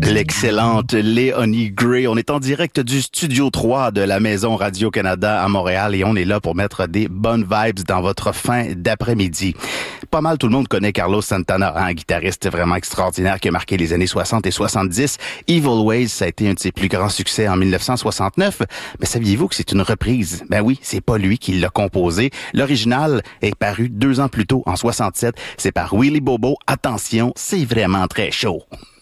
L'excellente Léonie Gray. On est en direct du Studio 3 de la Maison Radio-Canada à Montréal et on est là pour mettre des bonnes vibes dans votre fin d'après-midi. Pas mal tout le monde connaît Carlos Santana, un guitariste vraiment extraordinaire qui a marqué les années 60 et 70. Evil Ways, ça a été un de ses plus grands succès en 1969. Mais saviez-vous que c'est une reprise? Ben oui, c'est pas lui qui l'a composé. L'original est paru 2 ans plus tôt, en 67. C'est par Willie Bobo. Attention, c'est vraiment très chaud.